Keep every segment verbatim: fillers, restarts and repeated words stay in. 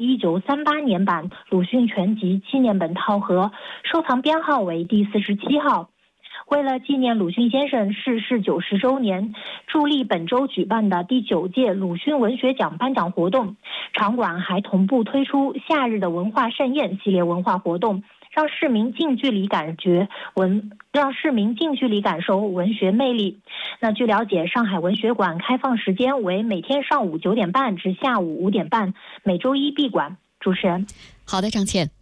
一九三八年版鲁迅全集纪念本套盒，收藏编号为第四十七号。为了纪念鲁迅先生逝世九十周年，助力本周举办的第九届鲁迅文学奖颁奖活动，场馆还同步推出夏日的文化盛宴系列文化活动，让市民近距离感觉文，让市民近距离感受文学魅力。那据了解，上海文学馆开放时间为每天上午九点半至下午五点半，每周一闭馆。主持人， 好的，张倩。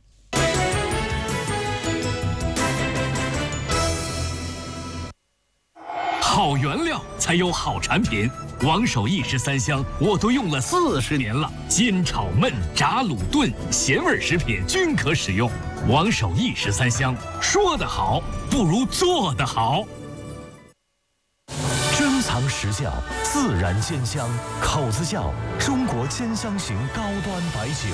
好原料才有好产品，王守义十三香我都用了四十年了，煎炒焖炸卤炖咸味食品均可使用。王守义十三香，说得好不如做得好。 珍藏实窖，自然煎香，口子窖，中国煎香型高端白酒。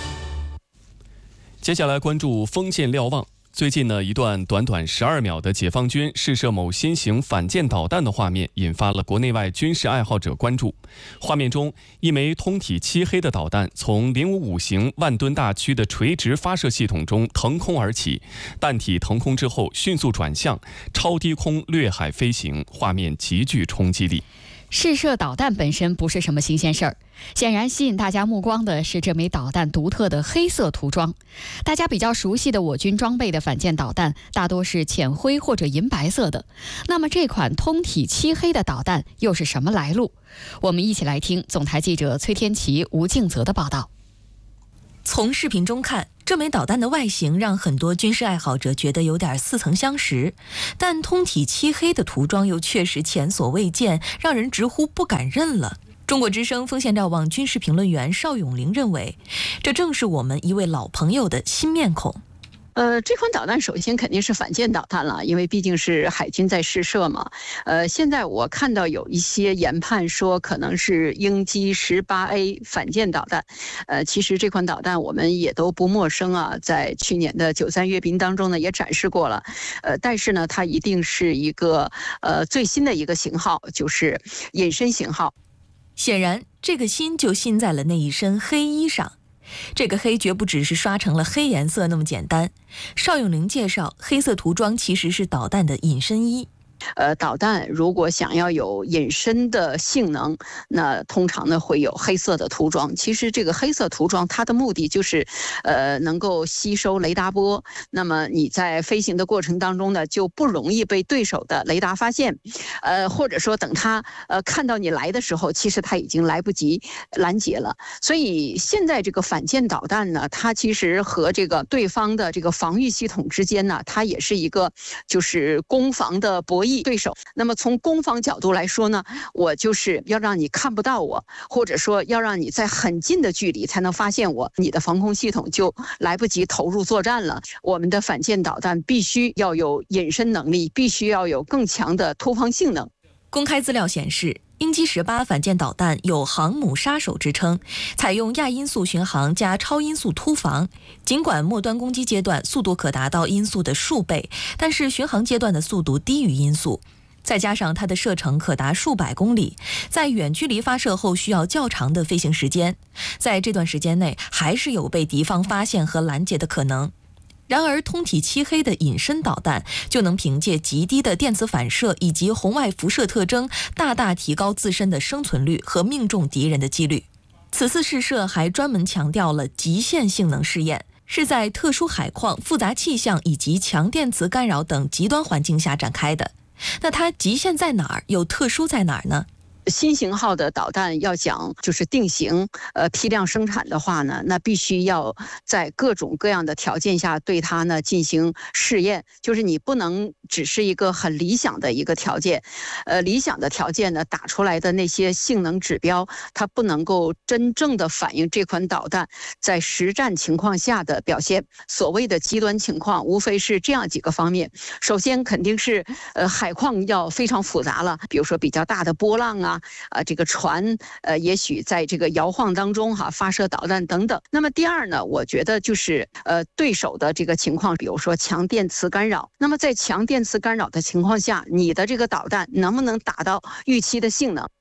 接下来关注封建瞭望。最近呢，一段短短十二秒的解放军试射某新型反舰导弹的画面，引发了国内外军事爱好者关注。画面中，一枚通体漆黑的导弹从零五五型万吨大驱的垂直发射系统中腾空而起，弹体腾空之后迅速转向，超低空掠海飞行，画面极具冲击力。 试射导弹本身不是什么新鲜事儿，显然吸引大家目光的是这枚导弹独特的黑色涂装。大家比较熟悉的我军装备的反舰导弹大多是浅灰或者银白色的，那么这款通体漆黑的导弹又是什么来路？我们一起来听总台记者崔天琪、吴敬泽的报道。 从视频中看，这枚导弹的外形让很多军事爱好者觉得有点似曾相识，但通体漆黑的涂装又确实前所未见，让人直呼不敢认了。中国之声锋线瞭望军事评论员邵永玲认为，这正是我们一位老朋友的新面孔。 呃，这款导弹首先肯定是反舰导弹了，因为毕竟是海军在试射嘛。呃，现在我看到有一些研判说可能是鹰击 十八 A 反舰导弹。呃，其实这款导弹我们也都不陌生啊，在去年的九三阅兵当中呢也展示过了。呃，但是呢，它一定是一个呃最新的一个型号，就是隐身型号。 显然，这个新就新在了那一身黑衣上。这个黑绝不只是刷成了黑颜色那么简单。邵永玲介绍，黑色涂装其实是导弹的隐身衣。 呃，导弹如果想要有隐身的性能，那通常呢会有黑色的涂装。其实这个黑色涂装它的目的就是，呃，能够吸收雷达波。那么你在飞行的过程当中呢，就不容易被对手的雷达发现，呃，或者说等他呃看到你来的时候，其实他已经来不及拦截了。所以现在这个反舰导弹呢，它其实和这个对方的这个防御系统之间呢，它也是一个就是攻防的博弈对手。那么从攻防角度来说呢，我就是要让你看不到我，或者说要让你在很近的距离才能发现我，你的防空系统就来不及投入作战了。我们的反舰导弹必须要有隐身能力，必须要有更强的突防性能。 公开资料显示，鹰击十八反舰导弹有航母杀手之称，采用亚音速巡航加超音速突防。尽管末端攻击阶段速度可达到音速的数倍，但是巡航阶段的速度低于音速。再加上它的射程可达数百公里，在远距离发射后需要较长的飞行时间，在这段时间内还是有被敌方发现和拦截的可能。然而，通体漆黑的隐身导弹就能凭借极低的电磁反射以及红外辐射特征，大大提高自身的生存率和命中敌人的几率。此次试射还专门强调了极限性能试验，是在特殊海况、复杂气象以及强电磁干扰等极端环境下展开的。那它极限在哪儿，又特殊在哪儿呢？ 新型号的导弹要讲就是定型，呃，批量生产的话呢，那必须要在各种各样的条件下对它呢进行试验。就是你不能只是一个很理想的一个条件，呃，理想的条件呢打出来的那些性能指标，它不能够真正的反映这款导弹在实战情况下的表现。所谓的极端情况，无非是这样几个方面。首先肯定是呃海况要非常复杂了，比如说比较大的波浪啊。啊，这个船呃，也许在这个摇晃当中哈、啊、发射导弹等等。那么第二呢，我觉得就是呃对手的这个情况，比如说强电磁干扰。那么在强电磁干扰的情况下，你的这个导弹能不能达到预期的性能？